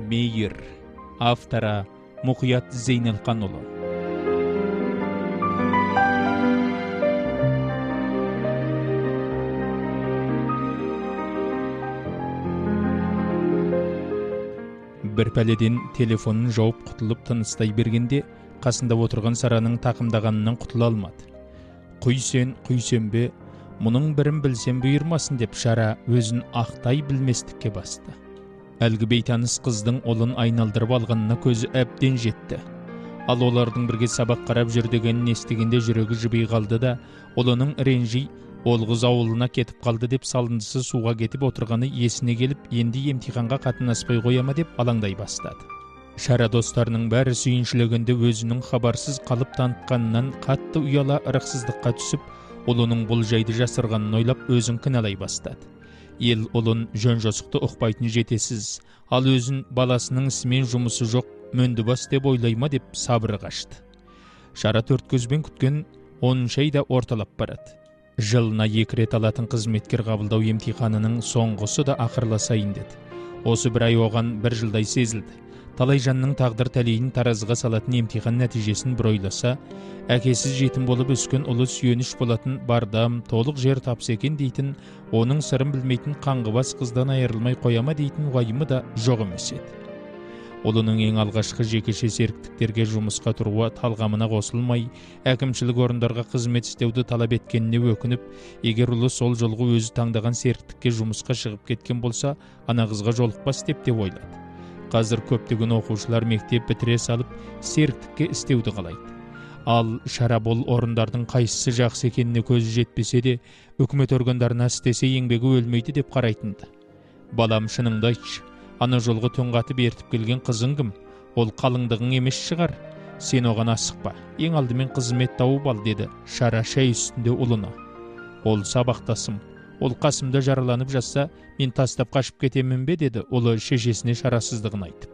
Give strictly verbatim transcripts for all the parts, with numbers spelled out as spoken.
Мейір. Автора Мұқият Зейнелқанұлы. Бір пәледен телефонын жауып құтылып тыныстай бергенде, қасында отырған Сараның тақымдағанынан құтыла алмады. «Құй сен, құй сен бе, мұның бірін білсем бұйырмасын» деп Шара өзін ақтай білместікке басты. Әлгі бейтаныс қыздың олын айналдырып алғанына көзі әбден жетті. Ал олардың бірге сабақ қарап жүр дегенін естігенде жүрегі жыби қалды да, олының ренжи Олғыз ауылына кетіп қалды деп салындысы суға кетіп отырғаны есіне келіп, енді емтиханға қатынаспай қояма деп алаңдай бастады. Шара достарының бәрі сүйіншілегенде өзінің хабарсыз қалып танытқанынан қатты ұяла ырықсыздыққа түсіп, олының бұл жайды жасырғанын ойлап өзін кінәлай бастады. Ел олын жөн-жосықты ұқпайтын жетесіз, ал өзін баласының ісімен жұмысы жоқ, мөнді бас деп ойлайма деп сабыры қашты. Шара төрт көзбен күткен оныншы айда орталап барады. Жылына екі рет алатын қызметкер қабылдау емтиханының соңғысы да ақырласайын деді. Осы бір ай оған бір жылдай сезілді. Талай жанның тағдыр тәлейін таразыға салатын емтихан нәтижесін бір ойласа, әкесіз жетім болып өскен ұлы сүйеніш болатын бардам, толық жер тапса екен дейтін, оның сырын білмейтін қаңғыбас қыздан айырылмай қояма дейтін уайымы да жоқ емес еді. Олының ең алғашқы жекеше серіктіктерге жұмысқа тұруы талғамына қосылмай, әкімшілік орындарға қызмет істеуді талап еткеніне өкініп, егер ұлы сол жолғы өзі таңдаған серіктікке жұмысқа шығып кеткен болса, ана қызға жолықпас деп те ойлады. Қазір көптеген оқушылар мектеп бітіре салып, серіктікке істеуді қалайды. Ал Шара бұл орындардың қайсысы жақсы екеніне көзі жетпесе де, үкімет органдарына істесе еңбегі өлмейді деп қарайтынды. Балам, шыныңды айтшы, ана жолғы тоңғатып ертіп келген қызың кім? Ол қалыңдығың емес шығар. Сен оған асықпа, ең алдымен қызмет тауып ал, деді Шара шай үстінде ұлына. Ол сабақтасым, ол қасымда жараланып жатса, мен тастап қашып кетемін бе, деді ұлы шешесіне шарасыздығын айтып.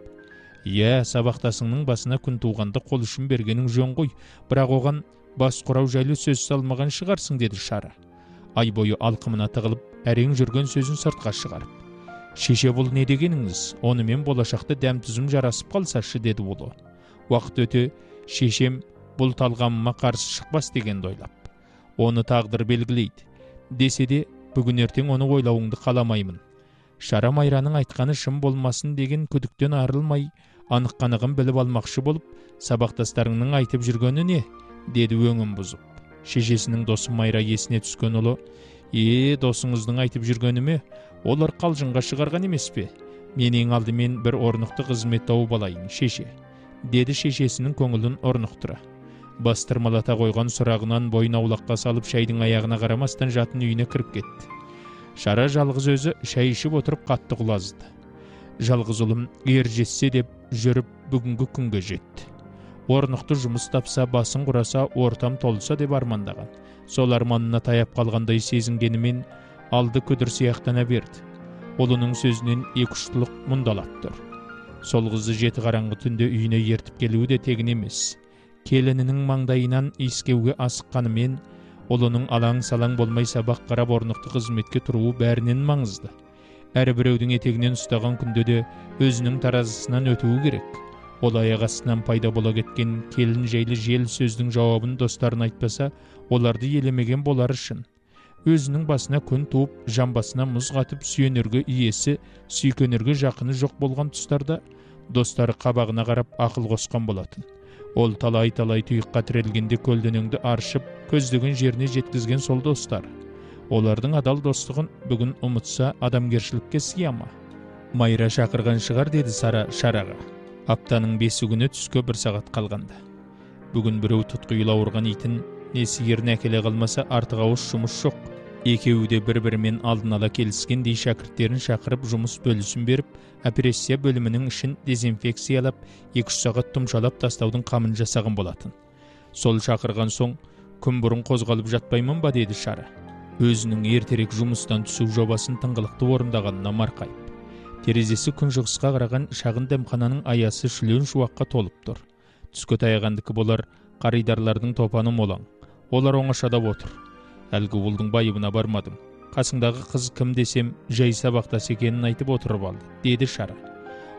Иә, сабақтасыңның басына күн туғанда қол ұшын бергенің жөн ғой, бірақ оған бас құрау жайлы сөз салмаған шығарсың, деді Шара. Ай бойы алқымына тығылып, әрең жүрген сөзін сыртқа шығарып. Шеше, бұл не дегеніңіз? Онымен болашақта дәм тұзым жарасып қалсашы, деді ұлы. Уақыт өте, шешем бұл талғамыма қарсы шықпас дегенді ойлап. Оны тағдыр белгілейді. Десе де, бүгін ертең оны ойлауыңды қаламаймын. Шара Майраның айтқаны шын болмасын деген күдіктен арылмай, анық қанығын біліп алмақшы болып, сабақтастарыңның айтып жүргені не? Деді өңін бұзып. Шешесінің досы Майра есіне түскен ұлы, «Е, досыңыздың айтып жүргені ме? Олар қалжыңға шығарған емес пе? Мен ең алдымен бір орнықты қызмет тауып алайын, шеше», деді шешесінің көңілін орнықтыра. Бастырмалата қойған сұрағынан бойын аулаққа салып, шайдың аяғына қарамастан жатын үйіне кіріп кетті. Шара жалғыз өзі шай ішіп отырып қатты құлазды. Жалғыз ұлым ер жетсе деп жүріп бүгінгі күнге жетті. Орнықты жұмыс тапса, басын құраса, ортам толса деп армандаған. Сол арманына таяп қалғандай сезінгенімен алды күдір сияқтана берді. Олының сөзінен екі-үштілік мұндалап тұр. Сол қызы жеті қараңғы түнде үйіне ертіп келуі де тегін емес. Келінінің маңдайынан иіскеуге асыққанымен, олының алаң-салаң болмай сабақ қарап орнықты қызметке тұруы бәрінен маңызды. Әрі біреудің етегінен ұстаған күнде де өзінің таразысынан өтуі керек. Ол аяқ астынан пайда бола кеткен келін жайлы жел сөздің жауабын достарын айтпаса, оларды елемеген болар үшін. Өзінің басына күн туып, жамбасына мұз қатып, сүйенерге иесі, сүйкенерге жақыны жоқ болған тұстарда, достары қабағына қарап ақыл қосқан болатын. Ол талай-талай тұйыққа тірелгенде көлденеңді аршып, көздеген жеріне жеткізген сол достар. Олардың адал достығын бүгін ұмытса, адамгершілікке сияма. Майра шақырған шығар, деді Сара Шараға. Аптаның бесі күні түске бір сағат қалғанда. Бүгін біреу тұтқиыл ауырған итін не сиырын әкеле қалмаса, артық ауыз жұмыс жоқ. Екеуі де бір-бірімен алдын ала келіскендей шәкірттерін шақырып жұмыс бөлісін беріп, операция бөлімінің ішін дезинфекциялап, екі-үш сағат тұмшалап тастаудың қамын жасаған болатын. Сол шақырған соң, күн бұрын қозғалып жатпаймын ба, деді Шара. Өзінің ертерек жұмыстан түсу жобасын тыңғылықты орындағанына марқайып. Терезесі күншығысқа қараған шағын дәмхананың аясы шүлен шуаққа толып тұр. Түске таяғандікі болар, қаридарлардың топаны молаң. Олар оңашадап отыр. Әлгі ұлдың байыбына бармадым. Қасыңдағы қыз кім десем, жай сабақтас екенін айтып отырып алды, деді Шара.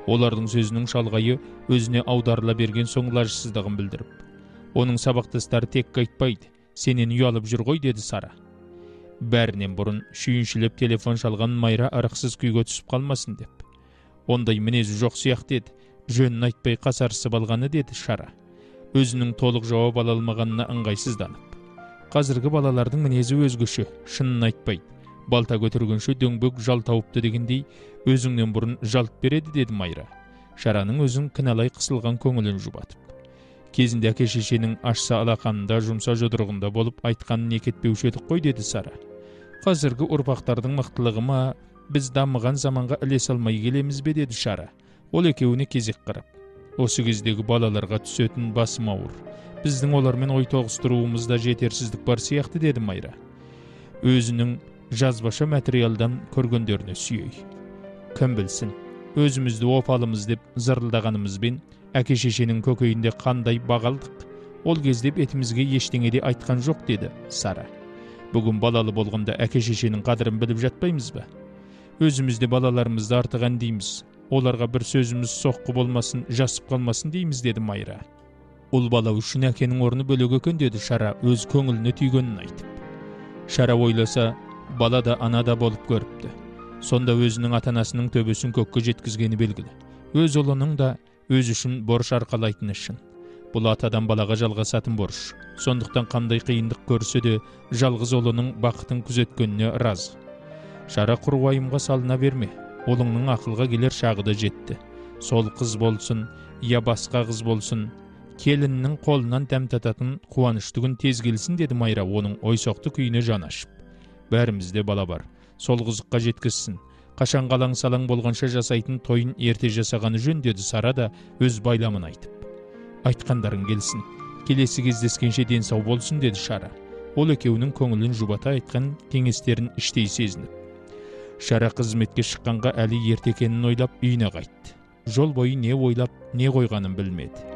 Олардың сөзінің шалғайы өзіне аударыла берген соң лажсыздығын білдіріп. Оның сабақтастары тек айтпайды, сенен ұялып жүр ғой, деді Сара. Бәрінен бұрын шүйіншілеп телефон шалған Майра ырықсыз күйге түсіп қалмасын деп. Ондай мінезі жоқ сияқты еді, жөнін айтпай қасарысып алғаны, деді Шара. Өзінің толық жауап ала алмағанына ыңғайсызданып. Қазіргі балалардың мінезі өзгеше, шынын айтпайды. Балта көтергенше дөңбек жал тауыпты дегендей, өзіңнен бұрын жалт береді, деді Майра. Шараның өзін кіналай қысылған көңілін жұбатып. Кезінде әке-шешенің ашса алақанында, жұмса жұдырығында болып айтқанын екетпеуші едік қой, деді Сара. Қазіргі ұрпақтардың мықтылығы ма, біз дамыған заманға ілесе алмай келеміз бе, деді Шара. Ол екеуіне кезек қарап. Осы кездегі балаларға түсетін басым ауыр. Біздің олармен ой тоғыстыруымызда жетерсіздік бар сияқты, деді Майра. Өзінің жазбаша материалдан көргендеріне сүйей. Кім білсін, өзімізді опалымыз деп зырылдағанымызбен әке-шешенің көкейінде қандай бағалдық. Ол кезде бетімізге ештеңеде айтқан жоқ, деді Сара. Бүгін балалы болғанда әке-шешенің қадірін біліп жатпаймыз ба? Өзімізде балаларымызды артық әндейміз. Оларға бір сөзіміз соққы болмасын, жасып қалмасын дейміз, деді Майра. Ол бала үшін әкенің орны бөлек екен, деді Шара өз көңіліне түйгенін айтып. Шара ойласа, бала да ана да болып көріпті. Сонда өзінің ата-анасының төбесін көкке жеткізгені белгілі. Өз ұлының да өз үшін борыш арқалайтыны шын. Бұл атадан балаға жалғасатын борыш. Сондықтан қандай қиындық көрсе де жалғыз ұлының бақытын күзеткеніне разы. Шара құр уайымға салына берме. Олыңның ақылға келер шағы да жетті. Сол қыз болсын, я басқа қыз болсын, келіннің қолынан дәм тататын қуанышты күн тез келсін, деді Майра оның ойсоқты күйіне жан ашып. Бәрімізде бала бар. Сол қызыққа жеткізсін. Қашан қалаң салаң болғанша жасайтын тойын ерте жасағаны жөн, деді Сара да өз байламын айтып. Айтқандарың келсін. Келесі кездескенше ден сау болсын, деді Шара. Ол екеуінің көңілін жұбата айтқан кеңестерін іштей сезініп. Шара қызметке шыққанға әлі ерте екенін ойлап үйіне қайтты. Жол бойы не ойлап, не қойғанын білмеді.